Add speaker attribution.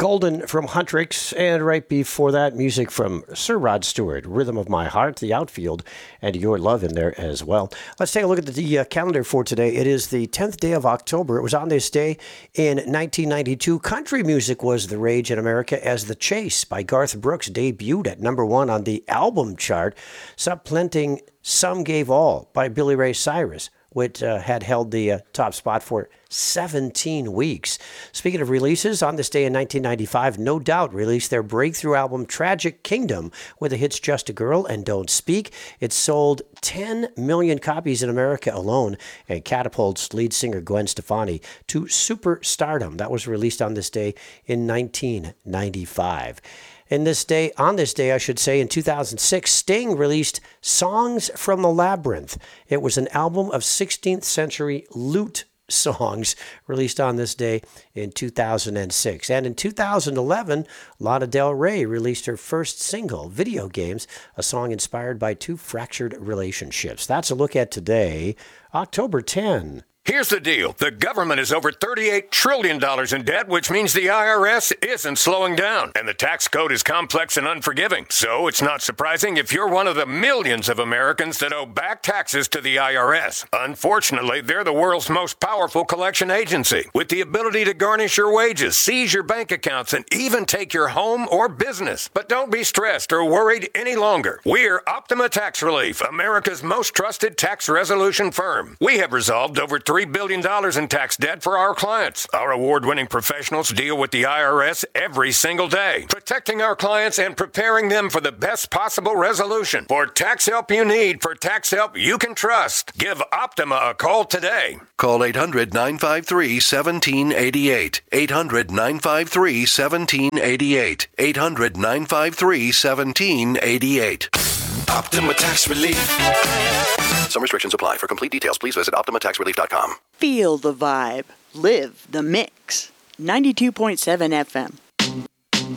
Speaker 1: Golden from Huntrix, and right before that, music from Sir Rod Stewart, Rhythm of My Heart, The Outfield, and Your Love in there as well. Let's take a look at the calendar for today. It is the 10th day of October. It was on this day in 1992. Country music was the rage in America as The Chase by Garth Brooks debuted at number 1 on the album chart, supplanting Some Gave All by Billy Ray Cyrus, which had held the top spot for 17 weeks. Speaking of releases, on this day in 1995, No Doubt released their breakthrough album Tragic Kingdom with the hits Just a Girl and Don't Speak. It sold 10 million copies in America alone and catapults lead singer Gwen Stefani to superstardom. That was released on this day in 1995. On this day, in 2006, Sting released Songs from the Labyrinth. It was an album of 16th century lute songs released on this day in 2006. And in 2011, Lana Del Rey released her first single, Video Games, a song inspired by 2 fractured relationships. That's a look at today, October 10.
Speaker 2: Here's the deal. The government is over $38 trillion in debt, which means the IRS isn't slowing down. And the tax code is complex and unforgiving. So it's not surprising if you're one of the millions of Americans that owe back taxes to the IRS. Unfortunately, they're the world's most powerful collection agency, with the ability to garnish your wages, seize your bank accounts, and even take your home or business. But don't be stressed or worried any longer. We're Optima Tax Relief, America's most trusted tax resolution firm. We have resolved over $3 billion in tax debt for our clients. Our award-winning professionals deal with the IRS every single day, protecting our clients and preparing them for the best possible resolution. For tax help you need, for tax help you can trust, give Optima a call today.
Speaker 3: Call 800-953-1788. 800-953-1788. 800-953-1788.
Speaker 4: Optima Tax Relief.
Speaker 3: Some restrictions apply. For complete details, please visit OptimaTaxRelief.com.
Speaker 5: Feel the vibe. Live the mix. 92.7 FM.